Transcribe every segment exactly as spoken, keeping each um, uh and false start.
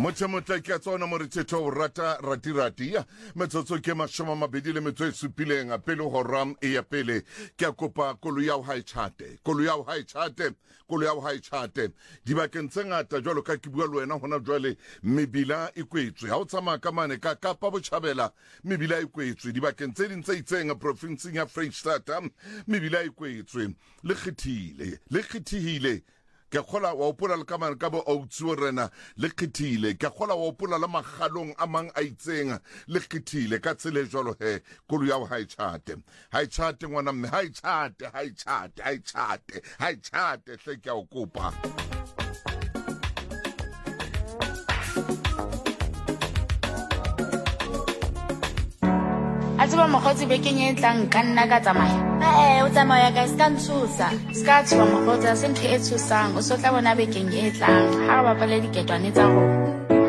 Mocha motla ke tsona mo re thetho o rata ratirati ya metsotso ke mashoma mabedi le metso e supileng a pele ho ram e ya pele ke a kopa kolo ya high chate kolo ya high chate kolo ya high chate di ba kentse ngata jwalo ka ke bua le wena hona jwale mebila e kwetswe ha o tsama ka mane ka Kapa Botjhabela mebila e kwetswe di ba kentse dintse itsenga province ya Freistata mebila e kwetswe le khithile le khithile ke khola wa opola le kamane ka bo outso rena le khithile ke khola wa opola le magalong a mang a itsenga le khithile ka tsele jolo he kolo ya high chate high chate ngwana mme high chate high chate high chate high chate hle ke a o kopa Atsiba mokgotsi bekeng e tlang ka nna ka tsamaya. Eh, o tsamaya ka ska ntshosa. Ska tswa mokgotsi a se ntho e tshosang, o so tla bona bekeng e tlang. Ha re bapale diketwane tsa rona.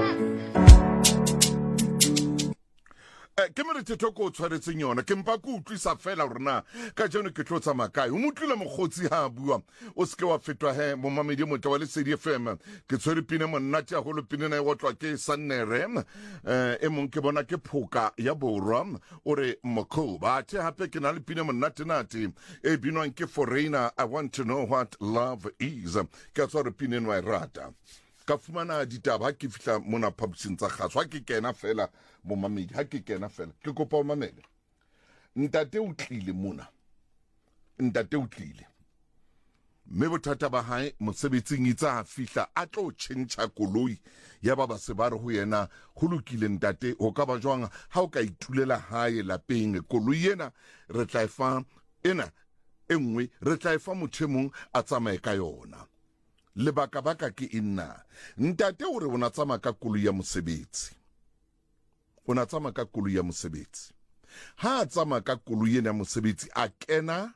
ke mere thetho ko tshwaretseng yona ke mpa go utlwisa fela rona ka jeno ke tlo tsama kae o motlile mogotsi ha bua o ske wa fetwa he mo mamedi motho wa le C D F M ke tshwere pine monnate a go le pine na e wotlwa ke Sannerem eh e mong ke bona ke phoka ya borwa o re mokhoba the hape ke na le pine monnate nate e binwang ke Foreigner I want to know what love is ke tsware pine no e rata ka fumana ditaba ke fihla mona phabusing tsa kgaso ha ke kena fela mo mamedi ha ke kena fela ke kopa o mamele ntate o tlile mona ntate o tlile me bothata ba hae mosebetsing itsa ha fihla a tlo tšhentšha koloi ya ba ba se ba re ho yena go lokile ntate ho ka ba jwang ha o ka itulela hae lapeng koloi ena re tla efa ena engwe re tla efa mothemong a tsamaye ka yona lebaka baka ke inna ntate o re bona tsama ka koloi ya mosebetsi ona tsama ka koloi ya mosebetsi ha tsama ka koloi ya mosebetsi a kena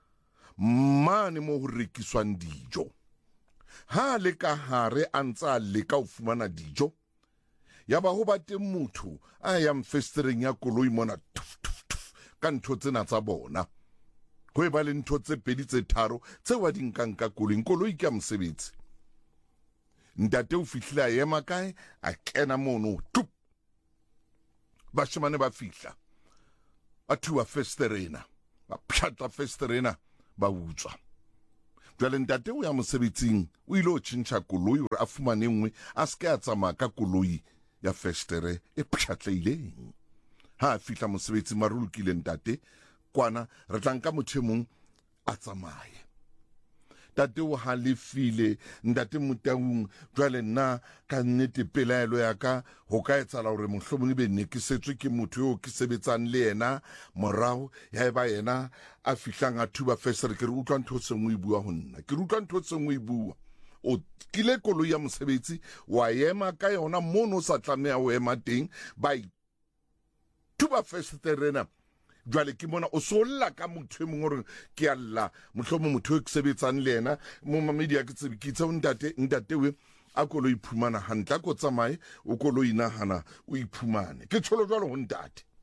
mane mo ho rekiswang dijo ha le ka hare a ntsa le ka o fumana dijo ya ba ho ba teng motho a ya mfestereng ya koloi mona tuf, tuf, tuf, ka ntho tsena tsa bona go e ba le ntho tse pedi tse tharo tse wa dinkang ka koloi koloi ke ya mosebetsi ntate o fihla yema kae a kena mono tup bashimane ba fihla a thuwa festerena ba phatla festerena ba utswa jwale ntate o ya mosebetsing o ile o tšhentšha koloi gore a fumane nngwe a se ke a tsamaya ka koloi ya festere e pšhatleileng ha a fihla mosebetsing mare o lokile ntate kwana re tlanka mothemong a tsamaye tate o halefile ntate motaung jwale nna ka nnete pelaelo ya ka ho ka etsala hore mohlomong be ne ke setswe ke motho yo ke sebetsang le yena morao ya eba yena a fihlang a thuba festere ke re utlwa ntho sengwe e bua ho nna ke utlwa ntho sengwe e bua o kile koloi ya mosebetsi wa ema ka yona mono sa tlameha o ema teng ba thuba festerena jwale ke mona o solla ka motho e mong gore ke alla mohlomong motho o ke sebetsang le yena mo mamedi ya ke tsebe ke itse ntate ntate we a kolo iphumana hantle ko tsamaye o kolo inahana o iphumane ke tsholo jwalo ho ntate